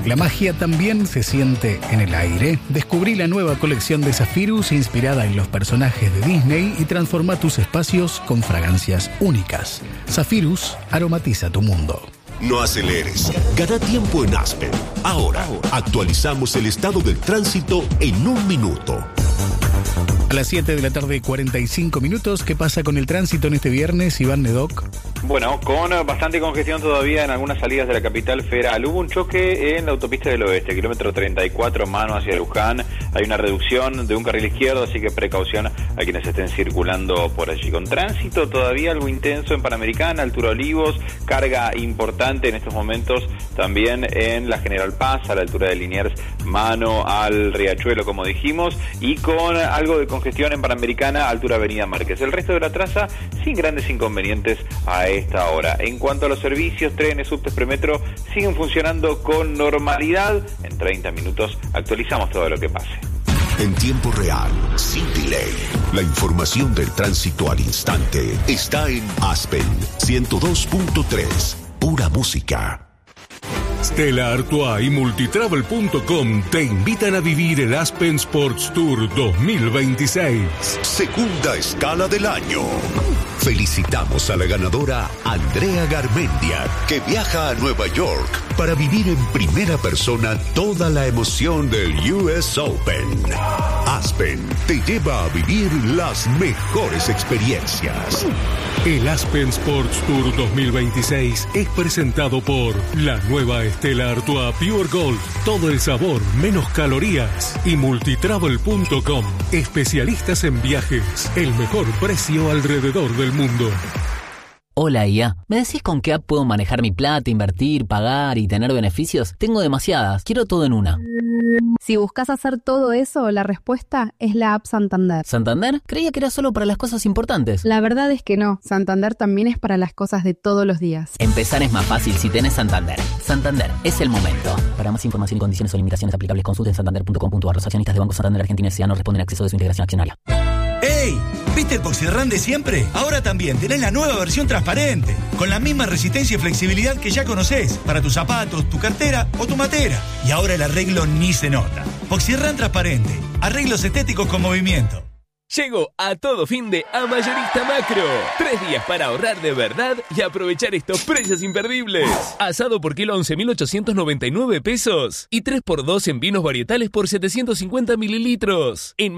La magia también se siente en el aire. Descubrí la nueva colección de Zephyrus inspirada en los personajes de Disney y transforma tus espacios con fragancias únicas. Zephyrus aromatiza tu mundo. No aceleres. Gana tiempo en Aspen. Ahora, actualizamos el estado del tránsito en 1 minuto. A las 7 de la tarde, 45 minutos. ¿Qué pasa con el tránsito en este viernes, Iván Nedoc? Bueno, con bastante congestión todavía en algunas salidas de la capital federal. Hubo un choque en la autopista del oeste, kilómetro 34, mano hacia Luján. Hay una reducción de un carril izquierdo, así que precaución a quienes estén circulando por allí. Con tránsito todavía algo intenso en Panamericana, altura Olivos, carga importante en estos momentos también en la General Paz, a la altura de Liniers, mano al Riachuelo, como dijimos, y con algo de congestión en Panamericana, altura Avenida Márquez. El resto de la traza sin grandes inconvenientes a esta hora. En cuanto a los servicios, trenes, subtes, premetro siguen funcionando con normalidad. En 30 minutos actualizamos todo lo que pase. En tiempo real, sin delay. La información del tránsito al instante está en Aspen 102.3. Pura música. Stella Artois y Multitravel.com te invitan a vivir el Aspen Sports Tour 2026. Segunda escala del año. Felicitamos a la ganadora Andrea Garmendia, que viaja a Nueva York para vivir en primera persona toda la emoción del US Open. Aspen te lleva a vivir las mejores experiencias. El Aspen Sports Tour 2026 es presentado por la nueva Stella Artois Pure Gold. Todo el sabor, menos calorías. Y Multitravel.com. Especialistas en viajes. El mejor precio alrededor del mundo. Hola IA, ¿me decís con qué app puedo manejar mi plata, invertir, pagar y tener beneficios? Tengo demasiadas, quiero todo en una. Si buscas hacer todo eso, la respuesta es la app Santander. ¿Santander? Creía que era solo para las cosas importantes. La verdad es que no, Santander también es para las cosas de todos los días. Empezar es más fácil si tenés Santander. Santander, es el momento. Para más información y condiciones o limitaciones aplicables, consulten santander.com.ar. Los accionistas de Banco Santander Argentina S.A. no responden a acceso de su integración accionaria. ¡Ey! ¿Viste el Poxirran de siempre? Ahora también tenés la nueva versión transparente, con la misma resistencia y flexibilidad que ya conocés, para tus zapatos, tu cartera o tu matera. Y ahora el arreglo ni se nota. Poxirran transparente, arreglos estéticos con movimiento. Llegó a todo fin de A Mayorista Macro. 3 días para ahorrar de verdad y aprovechar estos precios imperdibles. Asado por kilo 11.899 pesos y 3x2 en vinos varietales por 750 mililitros. En